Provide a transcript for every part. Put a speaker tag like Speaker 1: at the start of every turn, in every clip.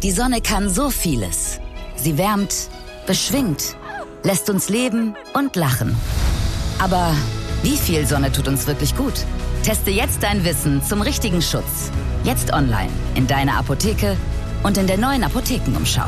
Speaker 1: Die Sonne kann so vieles. Sie wärmt, beschwingt, lässt uns leben und lachen. Aber wie viel Sonne tut uns wirklich gut? Teste jetzt dein Wissen zum richtigen Schutz. Jetzt online, in deiner Apotheke und in der neuen Apothekenumschau.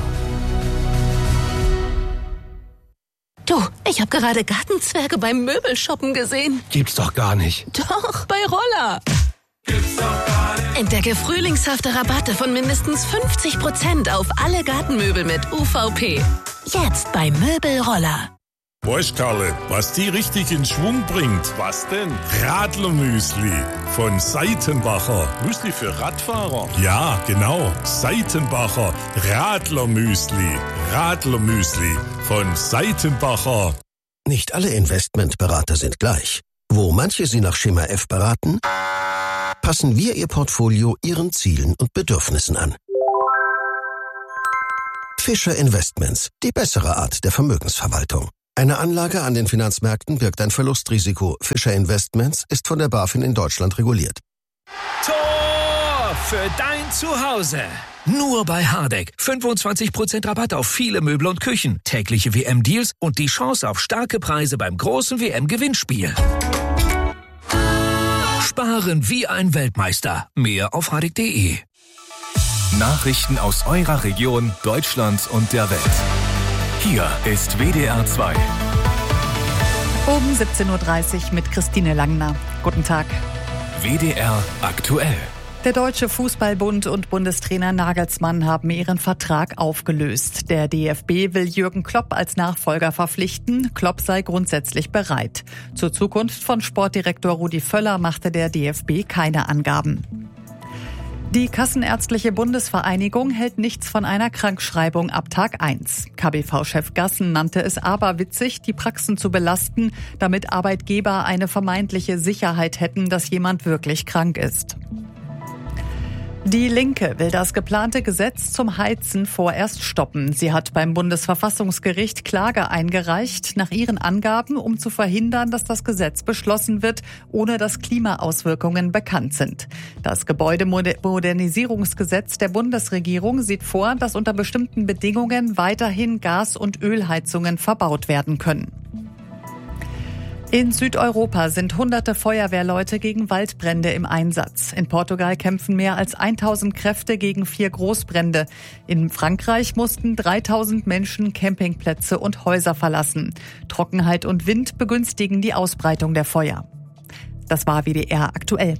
Speaker 2: Du, ich habe gerade Gartenzwerge beim Möbelshoppen gesehen.
Speaker 3: Gibt's doch gar nicht.
Speaker 2: Doch, bei Roller. Gibt's doch gar nicht. Entdecke frühlingshafte Rabatte von mindestens 50% auf alle Gartenmöbel mit UVP. Jetzt bei Möbelroller.
Speaker 4: Weißt, Karle, was die richtig in Schwung bringt? Was denn? Radlermüsli von Seitenbacher. Müsli für Radfahrer? Ja, genau. Seitenbacher Radlermüsli. Radlermüsli von Seitenbacher.
Speaker 5: Nicht alle Investmentberater sind gleich. Wo manche Sie nach Schema F beraten, passen wir Ihr Portfolio Ihren Zielen und Bedürfnissen an. Fischer Investments, die bessere Art der Vermögensverwaltung. Eine Anlage an den Finanzmärkten birgt ein Verlustrisiko. Fischer Investments ist von der BaFin in Deutschland reguliert.
Speaker 6: Tor für dein Zuhause. Nur bei Hardegg. 25% Rabatt auf viele Möbel und Küchen, tägliche WM-Deals und die Chance auf starke Preise beim großen WM-Gewinnspiel. Sparen wie ein Weltmeister. Mehr auf hardegg.de.
Speaker 7: Nachrichten aus eurer Region, Deutschland und der Welt. Hier ist WDR 2.
Speaker 8: Um 17.30 Uhr mit Christine Langner. Guten Tag.
Speaker 7: WDR aktuell.
Speaker 8: Der Deutsche Fußballbund und Bundestrainer Nagelsmann haben ihren Vertrag aufgelöst. Der DFB will Jürgen Klopp als Nachfolger verpflichten. Klopp sei grundsätzlich bereit. Zur Zukunft von Sportdirektor Rudi Völler machte der DFB keine Angaben. Die Kassenärztliche Bundesvereinigung hält nichts von einer Krankschreibung ab Tag 1. KBV-Chef Gassen nannte es aberwitzig, die Praxen zu belasten, damit Arbeitgeber eine vermeintliche Sicherheit hätten, dass jemand wirklich krank ist. Die Linke will das geplante Gesetz zum Heizen vorerst stoppen. Sie hat beim Bundesverfassungsgericht Klage eingereicht, nach ihren Angaben, um zu verhindern, dass das Gesetz beschlossen wird, ohne dass Klimaauswirkungen bekannt sind. Das Gebäudemodernisierungsgesetz der Bundesregierung sieht vor, dass unter bestimmten Bedingungen weiterhin Gas- und Ölheizungen verbaut werden können. In Südeuropa sind hunderte Feuerwehrleute gegen Waldbrände im Einsatz. In Portugal kämpfen mehr als 1000 Kräfte gegen 4 Großbrände. In Frankreich mussten 3000 Menschen Campingplätze und Häuser verlassen. Trockenheit und Wind begünstigen die Ausbreitung der Feuer. Das war WDR aktuell.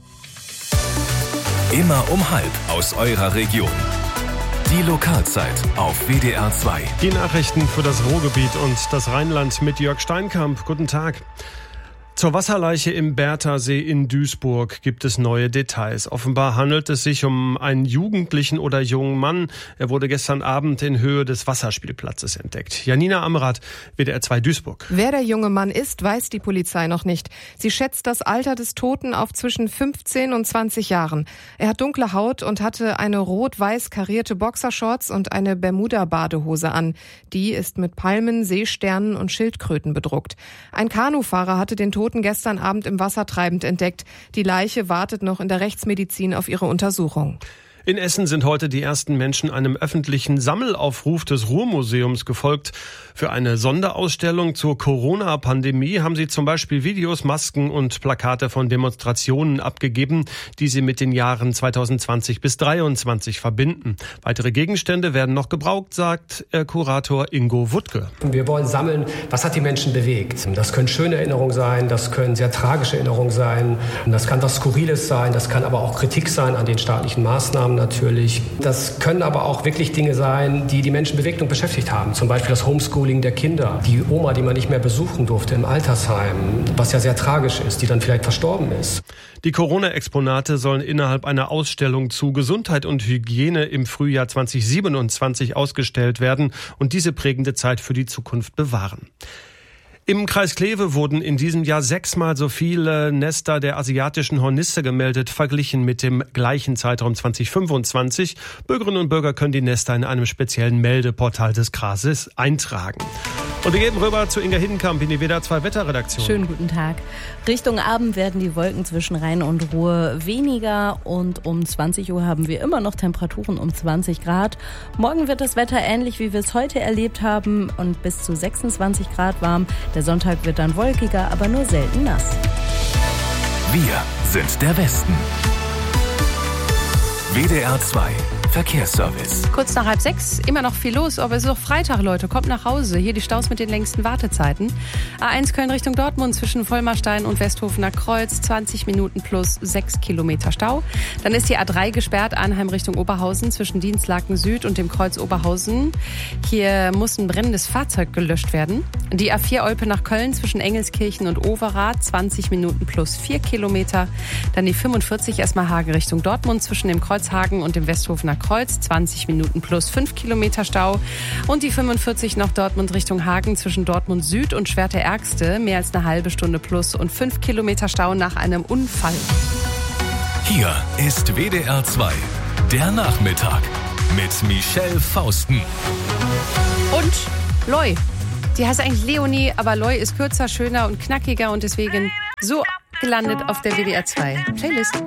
Speaker 7: Immer um 12:30 aus eurer Region. Die Lokalzeit auf WDR 2.
Speaker 3: Die Nachrichten für das Ruhrgebiet und das Rheinland mit Jörg Steinkamp. Guten Tag. Zur Wasserleiche im Bertha-See in Duisburg gibt es neue Details. Offenbar handelt es sich um einen Jugendlichen oder jungen Mann. Er wurde gestern Abend in Höhe des Wasserspielplatzes entdeckt. Janina Amrath, WDR 2 Duisburg.
Speaker 9: Wer der junge Mann ist, weiß die Polizei noch nicht. Sie schätzt das Alter des Toten auf zwischen 15 und 20 Jahren. Er hat dunkle Haut und hatte eine rot-weiß karierte Boxershorts und eine Bermuda-Badehose an. Die ist mit Palmen, Seesternen und Schildkröten bedruckt. Ein Kanufahrer hatte den Toten gestern Abend im Wasser treibend entdeckt. Die Leiche wartet noch in der Rechtsmedizin auf ihre Untersuchung.
Speaker 3: In Essen sind heute die ersten Menschen einem öffentlichen Sammelaufruf des Ruhrmuseums gefolgt. Für eine Sonderausstellung zur Corona-Pandemie haben sie zum Beispiel Videos, Masken und Plakate von Demonstrationen abgegeben, die sie mit den Jahren 2020 bis 2023 verbinden. Weitere Gegenstände werden noch gebraucht, sagt Kurator Ingo Wuttke.
Speaker 10: Wir wollen sammeln, was hat die Menschen bewegt. Das können schöne Erinnerungen sein, das können sehr tragische Erinnerungen sein, das kann was Skurriles sein, das kann aber auch Kritik sein an den staatlichen Maßnahmen natürlich. Das können aber auch wirklich Dinge sein, die die Menschen bewegt und beschäftigt haben. Zum Beispiel das Homeschooling der Kinder, die Oma, die man nicht mehr besuchen durfte im Altersheim, was ja sehr tragisch ist, die dann vielleicht verstorben ist.
Speaker 3: Die Corona-Exponate sollen innerhalb einer Ausstellung zu Gesundheit und Hygiene im Frühjahr 2027 ausgestellt werden und diese prägende Zeit für die Zukunft bewahren. Im Kreis Kleve wurden in diesem Jahr 6-mal so viele Nester der asiatischen Hornisse gemeldet, verglichen mit dem gleichen Zeitraum 2025. Bürgerinnen und Bürger können die Nester in einem speziellen Meldeportal des Kreises eintragen. Und wir gehen rüber zu Inga Hiddenkamp in die WDR 2 Wetterredaktion.
Speaker 11: Schönen guten Tag. Richtung Abend werden die Wolken zwischen Rhein und Ruhr weniger und um 20 Uhr haben wir immer noch Temperaturen um 20 Grad. Morgen wird das Wetter ähnlich, wie wir es heute erlebt haben und bis zu 26 Grad warm. Der Sonntag wird dann wolkiger, aber nur selten nass.
Speaker 7: Wir sind der Westen. WDR 2 Verkehrsservice.
Speaker 9: Kurz nach 5:30, immer noch viel los, aber es ist auch Freitag, Leute. Kommt nach Hause. Hier die Staus mit den längsten Wartezeiten. A1 Köln Richtung Dortmund zwischen Vollmarstein und Westhofener Kreuz. 20 Minuten plus 6 Kilometer Stau. Dann ist die A3 gesperrt, Arnheim Richtung Oberhausen zwischen Dienstlaken Süd und dem Kreuz Oberhausen. Hier muss ein brennendes Fahrzeug gelöscht werden. Die A4 Olpe nach Köln zwischen Engelskirchen und Overath. 20 Minuten plus 4 Kilometer. Dann die 45 erstmal Hagen Richtung Dortmund zwischen dem Kreuzhagen und dem Westhofener Kreuz, 20 Minuten plus 5 Kilometer Stau. Und die 45 nach Dortmund Richtung Hagen zwischen Dortmund Süd und Schwerte-Ärgste, mehr als eine halbe Stunde plus und 5 Kilometer Stau nach einem Unfall.
Speaker 7: Hier ist WDR 2, der Nachmittag mit Michelle Fausten.
Speaker 9: Und Loi. Die heißt eigentlich Leonie, aber Loi ist kürzer, schöner und knackiger und deswegen so gelandet auf der WDR 2 Playlist.